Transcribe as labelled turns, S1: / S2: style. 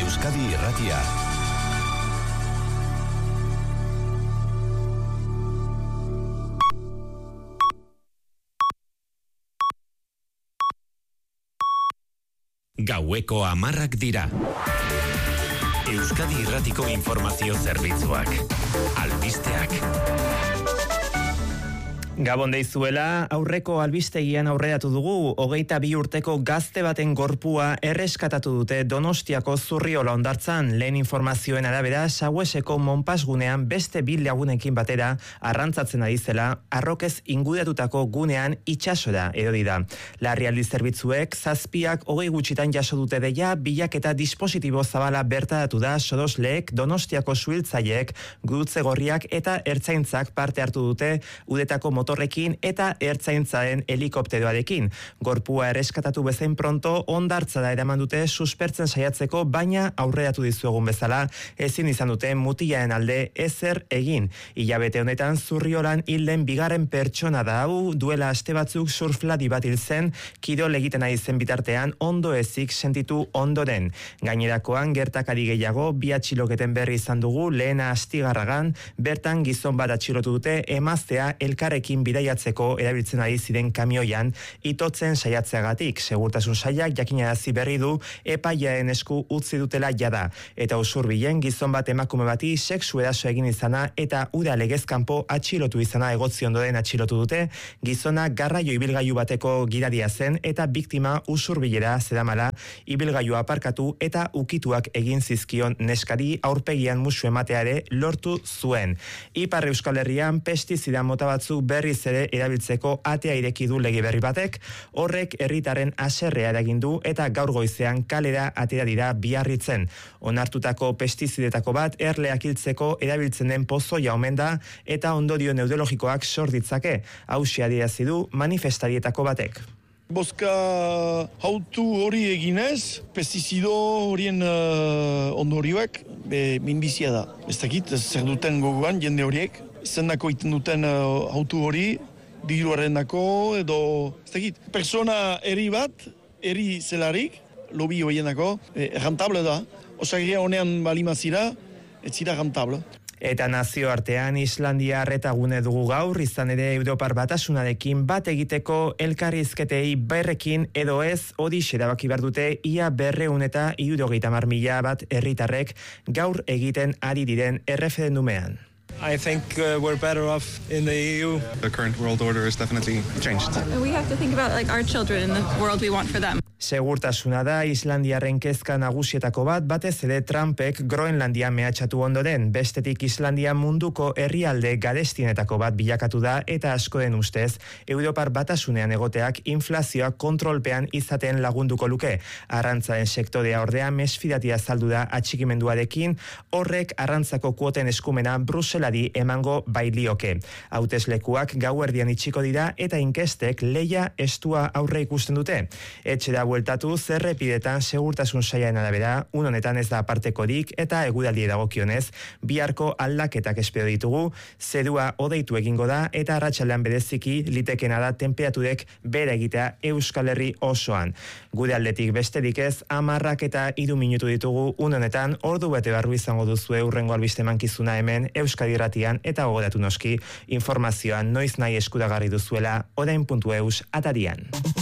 S1: Euskadi Irratia. Gaueko 10 dira. Euskadi Irratiko informazio zerbitzuak. Albisteak.
S2: Gabon deizuela, aurreko albistegian aurreratu dugu, 22 urteko gazte baten gorpua erreskatatu dute Donostiako Zurriola hondartzan. Lehen informazioen arabera, Saueseko Monpasgunean beste 2 lagunekin batera arrantzatzen ari zela, arrokez ingudatutako gunean itsasora erori da. Larrialdi zerbitzuek 7 gutxitan jaso dute deia, bilaketa dispositibo zabala bertaratu da sorosleek, Donostiako suhiltzaileek, gurutze gorriak eta ertzaintzak parte hartu dute udetako motorrekin eta ertzaintzaren helikopteroarekin. Gorpua erreskatatu bezain pronto hondartzara eraman dute suspertzen saiatzeko, baina aurreratu dizuegun bezala ezin izan dute mutilaren alde ezer egin. Hilabete honetan Zurriolan hilden 2. pertsona da hau, duela aste batzuk surflari bat hil zen, kirol egiten ari zen bitartean ondo ezik sentitu ondoren. Gainerakoan gertakari gehiago, 2 atxiloketen berri izan dugu, lehena Astigarragan, bertan gizon bat atxilotu dute emaztea elkarrekin bidaiatzeko erabiltzen ari ziren kamioian itotzen saiatzeagatik. Segurtasun sailak jakinarazi berri du epailearen esku utzi dutela jada. Eta Usurbilen gizon bat emakume bati sexu eraso egin izana eta ura legez kanpo atxilotu izana egotzi ondoren atxilotu dute. Gizona garraio ibilgailu bateko gidaria zen eta biktima Usurbilera zeramala ibilgailua aparkatu eta ukituak egin zizkion neskari aurpegian musu ematea ere lortu zuen. Ipar Euskal Herrian pestizida mota batzuk berriz ere erabiltzeko atea ireki du lege berri batek, horrek herritarren haserrea eragin du eta gaur goizean kalera atera dira Biarritzen. Onartutako pestizidetako bat erleak hiltzeko erabiltzen den pozoia omen da eta ondorio neurologikoak sor ditzake. Hauxe adierazi du manifestarietako batek.
S3: Bozka hautu hori eginez, pestizido horien ondorioak minbizia da. Ez dakit, zer duten gogoan jende horiek, zendako iten duten hautu hori, diruaren dako, edo, ez dakit, persona eri bat, eri zelarik, lobi horien dako, rentable da. Osagia honean balimazira, ez zira rentable.
S2: Eta nazioartean Islandia arretagune dugu gaur, izan ere Europar Batasunarekin bat egiteko elkarrizketei berrekin edo ez, hori erabaki behar dute ia 230.000 bat herritarrek gaur egiten ari diren erreferendumean.
S4: I think we're better off in the EU.
S5: The current world order is definitely changed.
S6: We have to think about our children and the world we want for them.
S2: Segurtasuna da Islandiarren kezka nagusietako bat, batez ere Trumpek Groenlandia mehatxatu ondoren, bestetik Islandia munduko herrialde garestienetako bat bilakatu da eta askoren ustez, Europar Batasunean egoteak inflazioa kontrolpean izaten lagunduko luke. Arrantzaren sektorea ordea mesfidatia azaldu da atxikimenduarekin, horrek arrantzako kuoten eskumena Bruselari emango bailioke. Hauteslekuak gauerdian itxiko dira eta inkestek leia estua aurre ikusten dute. Etxera bueltatu zerrepidetan segurtasun sailaren arabera, honetan ez da apartekorik eta eguraldi dagokionez, biharko aldaketak espero ditugu, zerua hodeitu egingo da eta arratsaldean bereziki litekena da tenperaturek bere egitea Euskal Herri osoan. Gure aldetik besterik ez, 10 eta 3 minutu ditugu honetan, ordu bete barru izango duzue hurrengo albiste emankizuna hemen Euskadi Irratian eta gogoratu noski informazioa noiz nahi eskuragarri duzuela orain.eus atarian.